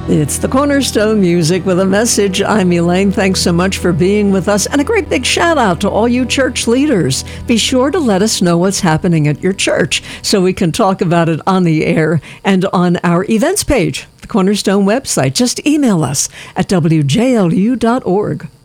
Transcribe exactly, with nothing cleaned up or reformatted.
It's the Cornerstone Music with a message. I'm Elaine. Thanks so much for being with us. And a great big shout out to all you church leaders. Be sure to let us know what's happening at your church so we can talk about it on the air and on our events page, the Cornerstone website. Just email us at w j l u dot org.